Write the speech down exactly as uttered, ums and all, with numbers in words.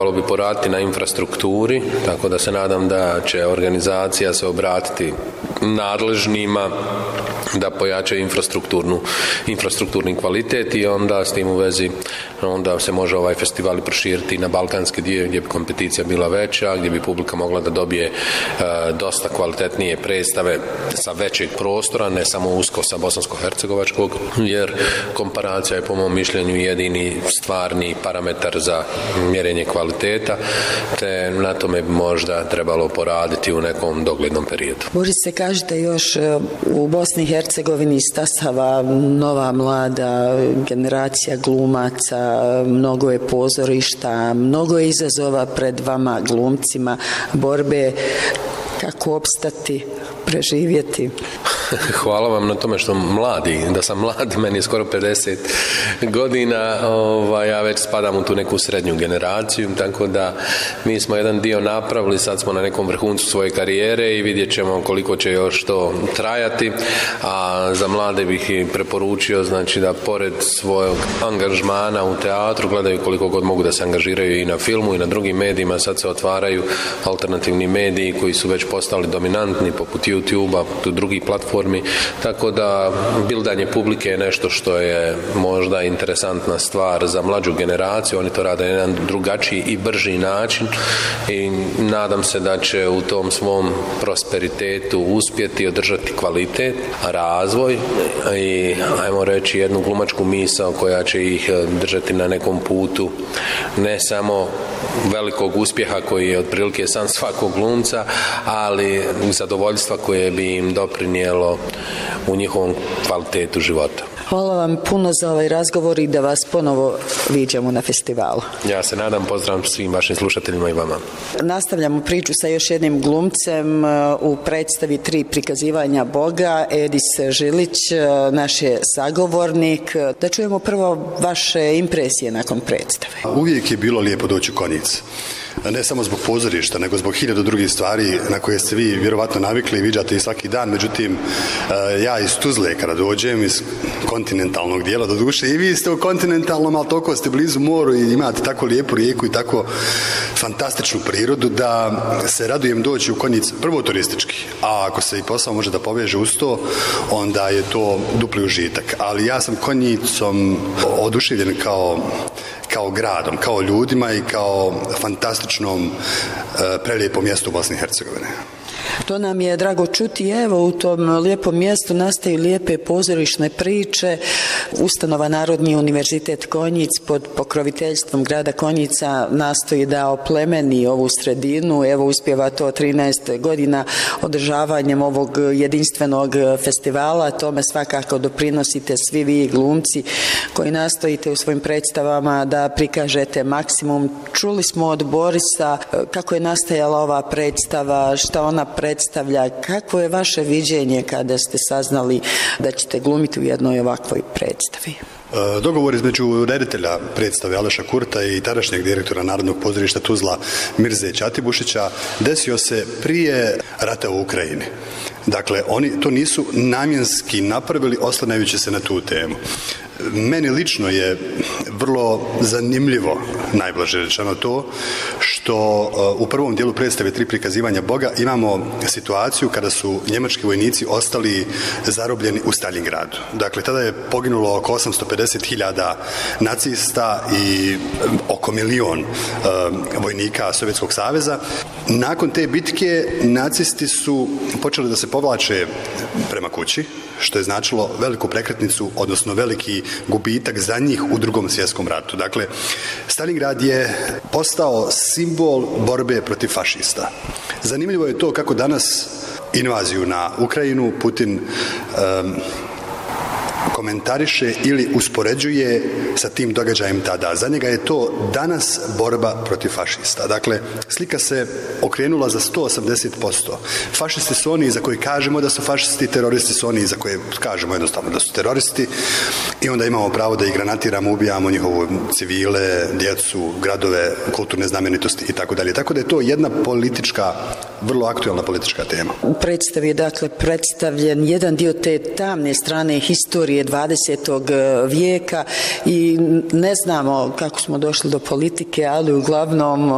Trebalo bi poraditi na infrastrukturi, tako da se nadam da će organizacija se obratiti nadležnima da pojačaju infrastrukturnu, infrastrukturni kvalitet i onda s tim u vezi onda se može ovaj festival proširiti na balkanski dio gdje bi kompeticija bila veća, gdje bi publika mogla da dobije e, dosta kvalitetnije predstave sa većeg prostora, ne samo usko sa bosansko-hercegovačkog, jer komparacija je po mom mišljenju jedini stvarni parametar za mjerenje kvaliteta, te na tome bi možda trebalo poraditi u nekom doglednom periodu. Boris, kažete još u Bosni i Hercegovini stasava nova mlada generacija glumaca, mnogo je pozorišta, mnogo je izazova pred vama glumcima, borbe kako opstati, preživjeti. Hvala vam na tome što mladi, da sam mlad, meni je skoro pedeset godina, ovaj, ja već spadam u tu neku srednju generaciju, tako da mi smo jedan dio napravili, sad smo na nekom vrhuncu svoje karijere i vidjet ćemo koliko će još to trajati, a za mlade bih i preporučio, znači da pored svojeg angažmana u teatru gledaju koliko god mogu da se angažiraju i na filmu i na drugim medijima, sad se otvaraju alternativni mediji koji su već postali dominantni poput YouTube-a, poput drugih platformi, tako da bildanje publike je nešto što je možda interesantna stvar za mlađu generaciju, oni to rade na jedan drugačiji i brži način i nadam se da će u tom svom prosperitetu uspjeti održati kvalitet, razvoj i ajmo reći jednu glumačku misao koja će ih držati na nekom putu ne samo velikog uspjeha koji je otprilike san svakog glumca, ali zadovoljstva koje bi im doprinijelo u njihovom kvalitetu života. Hvala vam puno za ovaj razgovor i da vas ponovo viđamo na festivalu. Ja se nadam, pozdrav svim vašim slušateljima i vama. Nastavljamo priču sa još jednim glumcem u predstavi Tri prikazivanja Boga. Edis Žilić, naš je sagovornik. Da čujemo prvo vaše impresije nakon predstave. Uvijek je bilo lijepo doći u Konjic. Ne samo zbog pozorišta, nego zbog hiljadu drugih stvari na koje ste vi vjerovatno navikli i viđate i svaki dan. Međutim, ja iz Tuzle kada dođem, iz kontinentalnog dijela, do duše i vi ste u kontinentalnom, ali toliko ste blizu moru i imate tako lijepu rijeku i tako fantastičnu prirodu da se radujem doći u Konjic prvo turistički, a ako se i posao može da poveže uz to, onda je to dupli užitak. Ali ja sam Konjicom oduševljen kao kao gradom, kao ljudima i kao fantastičnom e, prelijepom mjestu u Bosni i Hercegovine. To nam je drago čuti. Evo, u tom lijepom mjestu nastaju lijepe pozorišne priče. Ustanova Narodni univerzitet Konjic pod pokroviteljstvom grada Konjica nastoji da oplemeni ovu sredinu. Evo, uspjeva to trinaest godina održavanjem ovog jedinstvenog festivala. Tome svakako doprinosite svi vi glumci koji nastojite u svojim predstavama da prikažete maksimum. Čuli smo od Borisa kako je nastajala ova predstava, šta ona predstavlja, kako je vaše viđenje kada ste saznali da ćete glumiti u jednoj ovakvoj predstavi? Dogovor između reditelja predstave Aleša Kurta i tadašnjeg direktora Narodnog pozorišta Tuzla Mirze Ćatibušića desio se prije rata u Ukrajini. Dakle, oni to nisu namjenski napravili oslanjajući se na tu temu. Meni lično je vrlo zanimljivo, najblaže rečeno to, što u prvom dijelu predstave Tri prikazivanja Boga imamo situaciju kada su njemački vojnici ostali zarobljeni u Stalingradu. Dakle, tada je poginulo oko osamsto pedeset hiljada nacista i oko milion vojnika Sovjetskog saveza. Nakon te bitke nacisti su počeli da se povlače prema kući, što je značilo veliku prekretnicu, odnosno veliki gubitak za njih u Drugom svjetskom ratu. Dakle, Stalingrad je postao simbol borbe protiv fašista. Zanimljivo je to kako danas invaziju na Ukrajinu Putin um, komentariše ili uspoređuje sa tim događajem tada. Za njega je to danas borba protiv fašista. Dakle, slika se okrenula za sto osamdeset posto. Fašisti su oni za koji kažemo da su fašisti, teroristi su oni za koje kažemo jednostavno da su teroristi i onda imamo pravo da ih granatiramo, ubijamo njihove civile, djecu, gradove, kulturne znamenitosti i tako dalje. Tako da je to jedna politička, vrlo aktualna politička tema. U predstavi je dakle predstavljen jedan dio te tamne strane historije dvadesetog vijeka i ne znamo kako smo došli do politike, ali uglavnom